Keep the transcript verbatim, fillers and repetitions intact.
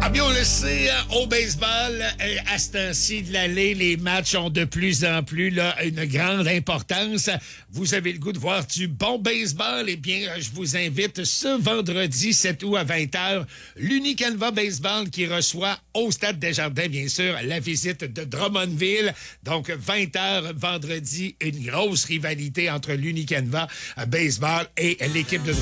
Ah bien, on le sait, au baseball, à ce temps-ci de l'année, les matchs ont de plus en plus là, une grande importance. Vous avez le goût de voir du bon baseball? Eh bien, je vous invite ce vendredi sept août à vingt heures, l'Unicanva Baseball qui reçoit au Stade Desjardins, bien sûr, la visite de Drummondville. Donc, vingt heures vendredi, une grosse rivalité entre l'Unicanva Baseball et l'équipe de Drummondville.